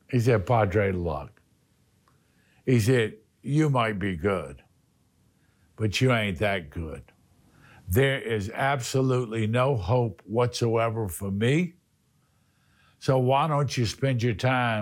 He said, Padre, look. He said, you might be good, but you ain't that good. There is absolutely no hope whatsoever for me. So why don't you spend your time